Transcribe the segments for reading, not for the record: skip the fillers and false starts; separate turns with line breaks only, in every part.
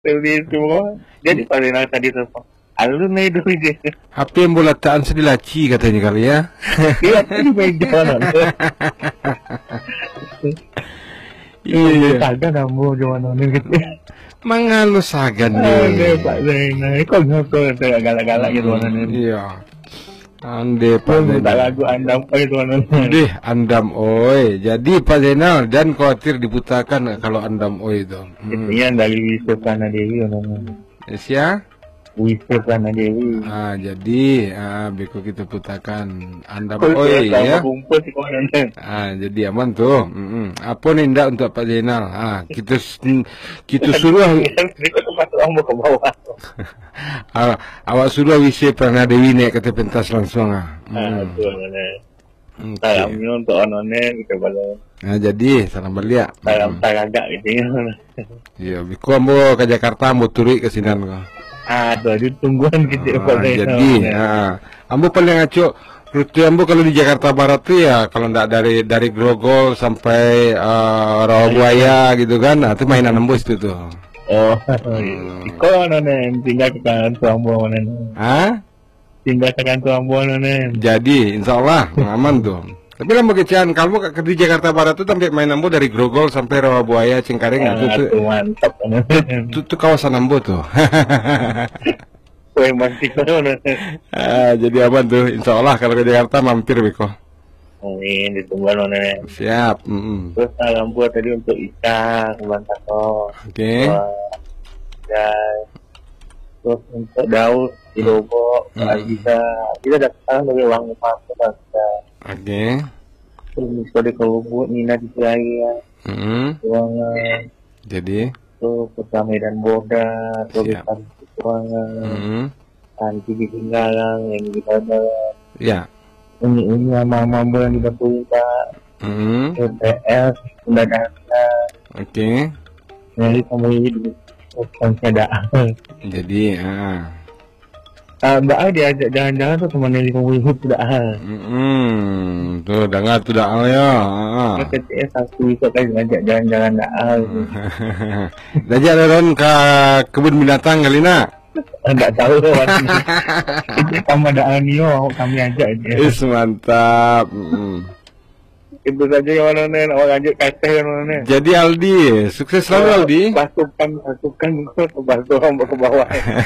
Lebih semua. Jadi Pak Zainal tadi telepon. Alun nih dulu dia.
HP yang bolataan sedilaci katanya kali ya.
Iya, di meja non.
Iya.
Saga nambu gimana nih gitu.
Mangalu sagan
Ada
nih.
Pak Zainal. Kok ngapa galak-galak gitu non.
Iya. Ande Pak
Minta
Zainal.
lagu andam gitu non.
Deh, andam oi. Jadi Pak Zainal dan khawatir diputarkan kalau andam oi itu.
Itunya dari Wisnu Prana Dewi non.
Yes ya.
Wisnu Prana Dewi.
Jadi beko kita putarkan andam oi ya.
Kumpul sih kawan.
Jadi aman tuh. Apa nih ndak untuk Pak Zainal? Kita suruh
Mau ke bawah.
awak suruh Wisnu Prana Dewi naik ke pentas langsung
Betul salamnya untuk onone gitu balik.
Jadi salam balik.
Salam tagaga gitu ya.
Iya, biko ambo ke Jakarta ambo turi ke sinan kok.
Aduh, ditungguan gitu
Jadi, ambo paling ngaco rute ambo kalau di Jakarta Barat tuh ya kalau ndak dari Grogol sampai Rawabuaya gitu kan, itu mainan ambo itu tuh.
Oh, iko onone tinggal ke kantor ambo onone. Tinggal ke kantor ambo onone.
Jadi, insya Allah aman tuh. Tapi lama kecian, kalau di Jakarta Barat tuh sampai main ambo dari Grogol sampai Rawabuaya, Cengkareng
itu mantap.
Itu kawasan ambo tuh.
Kue masih onone.
Jadi aman tuh, insya Allah kalau ke Jakarta mampir biko.
Amin, ditungguan onone.
Siap.
Terus salam buat tadi untuk Ika, Bantako.
Oke.
Terus untuk Daud di Lombok, kita udah sekarang dari uang masuk kita.
Oke.
Terus bisa di Kolombo, Nina di Jaya, Ruangan.
Jadi.
Terus ke Medan Boda, terus di Ruangan. Nanti di Tinggalang, yang di Bandar.
Ya.
Ini sama yang di Batu Pak. TPS, udah ada.
Oke.
Jadi kamu ini di Konsedaan.
Jadi,
Mbak A diajak jalan-jalan tuh teman yang di Komuhut udah.
Tuh dengar tuh dah ya.
Kecil satu bisa kan ngajak jalan-jalan dah.
Diajak orang ke kebun binatang kali nak.
Enggak tahu sama ada Anio kami ajak aja.
Mantap.
Itu saja yang mana nen, awak ajak kasih yang mana nen.
Jadi Aldi, sukses selalu Aldi.
Pasukan bantu hamba ke bawah.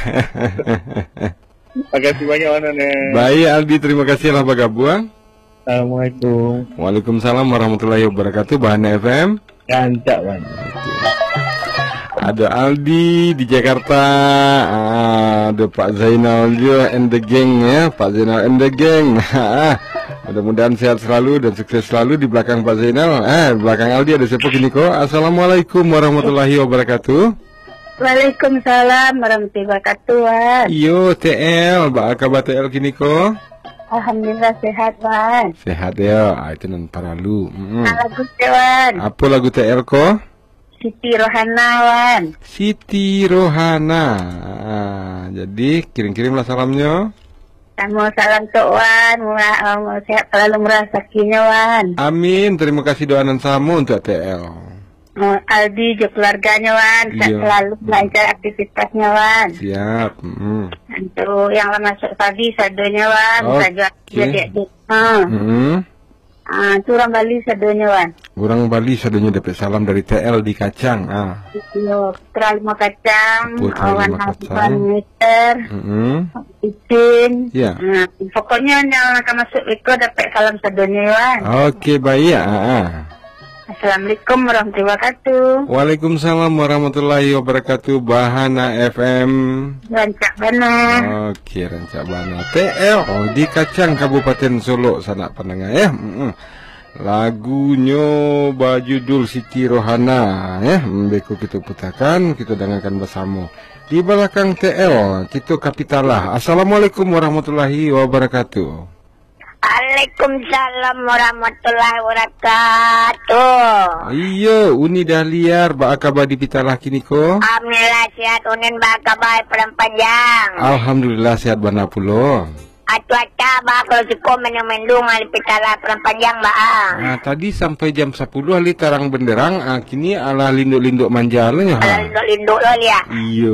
Makasih banyak mana nen.
Baik Aldi, terima kasih telah bergabung.
Assalamualaikum.
Waalaikumsalam warahmatullahi wabarakatuh. Bahana FM.
Gancak banget.
Ada Aldi di Jakarta, ada Pak Zainal juga and the gang ya, Pak Zainal and the gang. Mudah-mudahan sehat selalu dan sukses selalu di belakang Pak Zainal. Di belakang Aldi ada siapa kini kok? Assalamualaikum warahmatullahi wabarakatuh.
Waalaikumsalam warahmatullahi wabarakatuh.
Iyo TL, Mbak kabar TL kini kok?
Alhamdulillah sehat Wan.
Sehat ya, itu nan paralu.
Lagu Wan.
Apa lagu TL kok?
Siti Rohana Wan.
Siti Rohana. Jadi kirim-kirimlah salamnya.
Kamu salam untuk Wan, sehat selalu merasakinya Wan.
Amin, terima kasih doa dan samu untuk TL.
Aldi juga keluarganya Wan, sehat selalu belajar aktivitasnya Wan.
Siap.
Untuk yang masuk tadi sadonya Wan, saja jadi itu orang Bali sadonya Wan.
Orang Bali sadonya dapat salam dari TL di Kacang.
Putra Lima Kacang,
Putra Lima Kacang.
Meter, izin.
Ya.
Pokoknya yang akan masuk Eko dapat salam sadonya Wan.
Oke baik ya.
Assalamualaikum warahmatullahi wabarakatuh.
Waalaikumsalam warahmatullahi wabarakatuh. Bahana FM.
Rancak Bana.
Oke, Rancak Bana. TL di Kacang Kabupaten Solo sana pendengar ya. Lagunya berjudul Siti Rohana ya. Beku kita putarkan, kita dengarkan bersama. Di belakang TL kita kapitalah. Assalamualaikum warahmatullahi wabarakatuh.
Waalaikumsalam warahmatullahi wabarakatuh.
Iya, Uni Dahliar, Ba'akabar di Pitalah kini ko.
Alhamdulillah sehat Unin Ba'akabar panjang.
Alhamdulillah sehat bana pulo.
Cuaca bah kalau cukup mendung ali pitala perang panjang bah.
Nah, tadi sampai jam 10 ali tarang benderang, kini ala linduk-linduk manjalnya.
Ala linduk-linduk lo ya.
Iya.